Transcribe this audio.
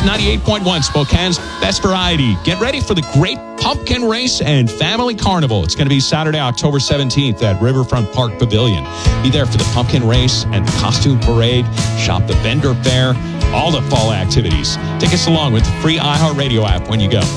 98.1, Spokane's best variety. Get ready for the Great Pumpkin Race and Family Carnival. It's going to be Saturday, October 17th at Riverfront Park Pavilion. Be there for the pumpkin race and the costume parade. Shop the vendor fair, all the fall activities. Tickets along with the free iHeartRadio app when you go.